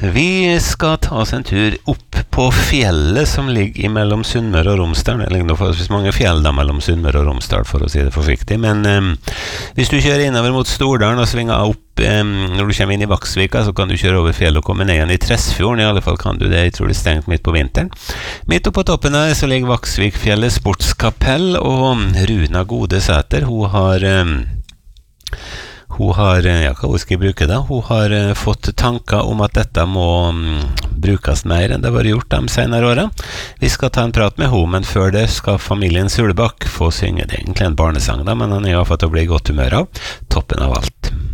Vi skal ta oss en tur opp på fjellet som ligger mellom Sunnmøre og Romsdal. Det ligger forholdsvis mange fjell da mellom Sunnmøre og Romsdal, for å si det forsiktig. Men hvis du kjører innover mot Stordalen og svinger opp når du kommer inn i Vaksvika, så kan du kjøre over fjellet og komme ned igjen i Tresfjorden. I alle fall kan du det, jeg tror det er stengt midt på vinteren. Midt oppe på toppen av det så ligger Vaksvikfjellet sportskapell, og Runa Godesæter, hun ja, hva skal jeg bruke da? Hun har fått tanker om at dette må brukes mer enn det har vært gjort de senere årene. Vi skal ta en prat med henne, men før det skal familien Sulbakk få synge. Det egentlig en barnesang da, men han er i hvert fall til å bli i godt humør av. Toppen av alt.